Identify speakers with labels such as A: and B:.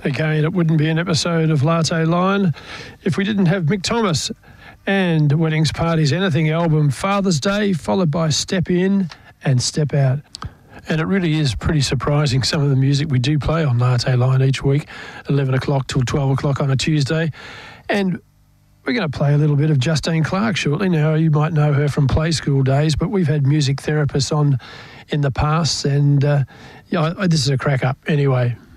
A: Again, it wouldn't be an episode of Latte Line if we didn't have Mick Thomas and Weddings, Parties, Anything album Father's Day, followed by Step In and Step Out. And it really is pretty surprising, some of the music we do play on Latte Line each week, 11 o'clock till 12 o'clock on a Tuesday. And we're going to play a little bit of Justine Clark shortly. Now, you might know her from Play School days, but we've had music therapists on in the past, and this is a crack up anyway.